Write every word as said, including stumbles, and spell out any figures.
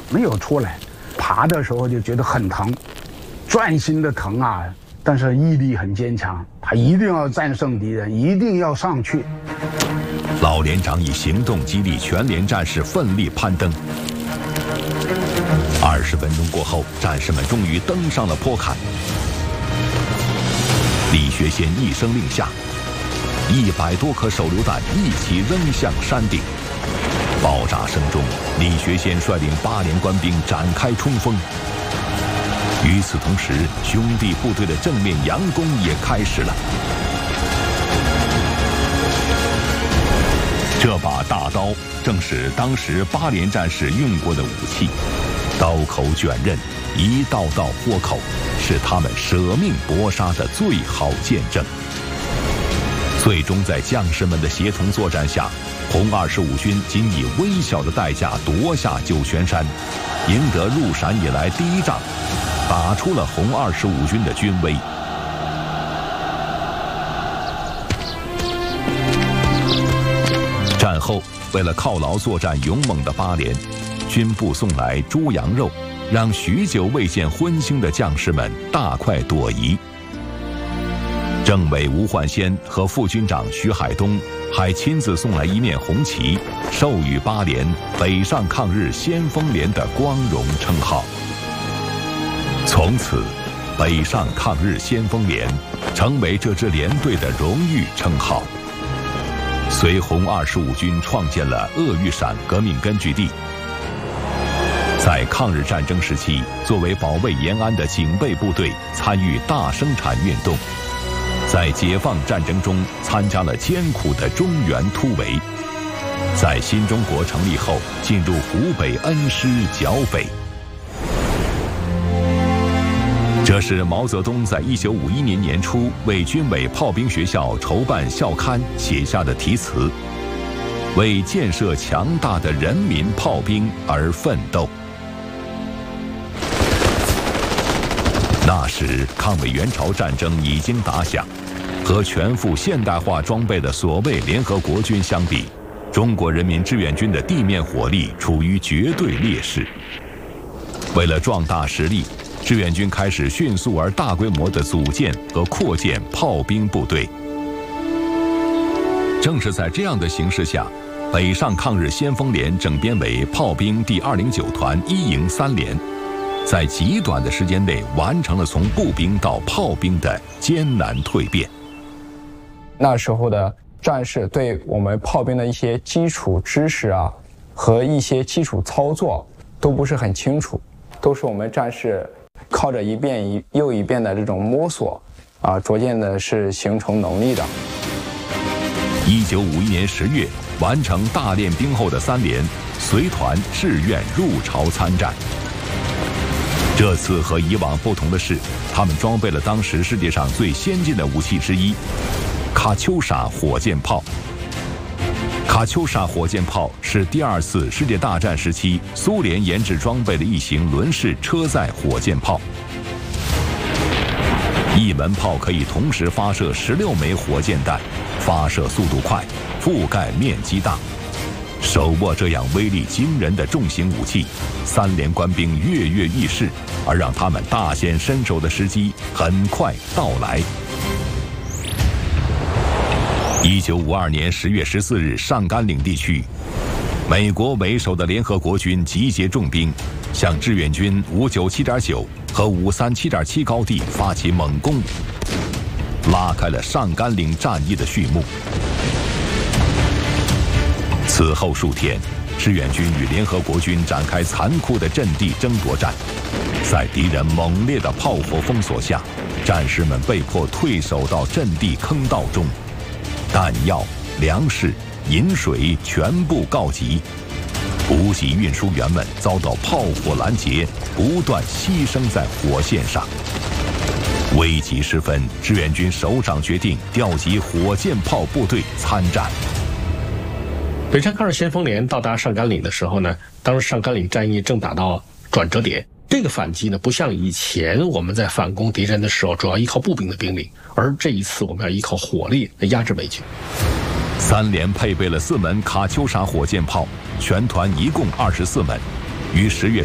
没有出来。爬的时候就觉得很疼，钻心的疼啊！但是毅力很坚强，他一定要战胜敌人，一定要上去。 老连长以行动激励全连战士奋力攀登。二十分钟过后，战士们终于登上了坡坎。李学先一声令下，一百多颗手榴弹一起扔向山顶。爆炸声中，李学先率领八连官兵展开冲锋。与此同时，兄弟部队的正面佯攻也开始了。这把大刀正是当时八连战士用过的武器，刀口卷刃，一道道豁口，是他们舍命搏杀的最好见证。最终在将士们的协同作战下，红二十五军仅以微小的代价夺下九泉山，赢得入陕以来第一仗，打出了红二十五军的军威。战后，为了犒劳作战勇猛的八连，军部送来猪羊肉，让许久未见荤腥的将士们大快朵颐。政委吴焕先和副军长徐海东还亲自送来一面红旗，授予八连北上抗日先锋连的光荣称号。从此，北上抗日先锋连成为这支连队的荣誉称号。随红二十五军创建了鄂豫陕革命根据地。在抗日战争时期，作为保卫延安的警备部队，参与大生产运动。在解放战争中参加了艰苦的中原突围，在新中国成立后进入湖北恩施剿匪。这是毛泽东在一九五一年年初为军委炮兵学校筹办校刊写下的题词：为建设强大的人民炮兵而奋斗。那时，抗美援朝战争已经打响，和全副现代化装备的所谓联合国军相比，中国人民志愿军的地面火力处于绝对劣势。为了壮大实力，志愿军开始迅速而大规模地组建和扩建炮兵部队。正是在这样的形势下，北上抗日先锋连整编为炮兵第二零九团一营三连，在极短的时间内完成了从步兵到炮兵的艰难蜕变。 那时候的战士对我们炮兵的一些基础知识啊和一些基础操作都不是很清楚，都是我们战士靠着一遍一又一遍的这种摸索啊，逐渐的是形成能力的。 一九五一年十月，完成大练兵后的三连随团志愿入朝参战。这次和以往不同的是，他们装备了当时世界上最先进的武器之一——卡秋莎火箭炮。卡秋莎火箭炮是第二次世界大战时期苏联研制装备的一型轮式车载火箭炮。一门炮可以同时发射十六枚火箭弹，发射速度快，覆盖面积大。手握这样威力惊人的重型武器，三连官兵跃跃欲试，而让他们大显身手的时机很快到来。一九五二年十月十四日，上甘岭地区，美国为首的联合国军集结重兵，向志愿军五九七点九和五三七点七高地发起猛攻，拉开了上甘岭战役的序幕。此后数天，志愿军与联合国军展开残酷的阵地争夺战，在敌人猛烈的炮火封锁下，战士们被迫退守到阵地坑道中。弹药、粮食、饮水全部告急，补给运输员们遭到炮火拦截，不断牺牲在火线上。危急时分，志愿军首长决定调集火箭炮部队参战。 北上抗日先锋连到达上甘岭的时候呢，当时上甘岭战役正打到转折点。这个反击呢，不像以前我们在反攻敌人的时候主要依靠步兵的兵力，而这一次我们要依靠火力来压制美军。 三连配备了四门卡秋莎火箭炮，全团一共二十四门，于十月